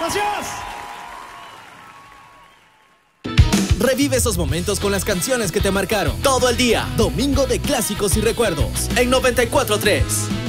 Gracias. Revive esos momentos con las canciones que te marcaron. Todo el día, domingo de clásicos y recuerdos. En 94.3.